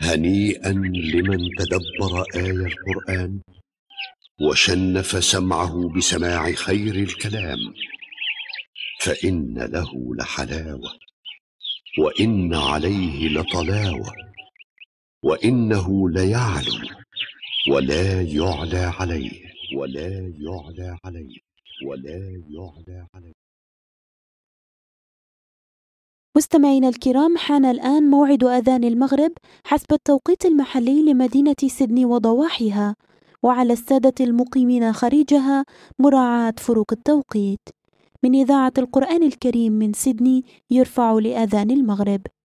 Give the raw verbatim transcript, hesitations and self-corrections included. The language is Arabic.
هنيئا لمن تدبر آي القرآن وشنف سمعه بسماع خير الكلام، فإن له لحلاوة وإن عليه لطلاوة، وإنه ليعلو ولا يعلى عليه ولا يعلى عليه ولا يعلى عليه. مستمعينا الكرام، حان الآن موعد أذان المغرب حسب التوقيت المحلي لمدينة سيدني وضواحيها، وعلى السادة المقيمين خارجها مراعاة فروق التوقيت. من إذاعة القرآن الكريم من سيدني يرفع لأذان المغرب.